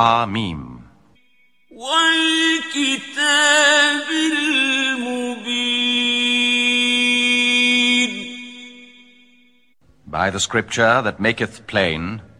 Mim. والكتاب المبين. By the scripture that maketh plain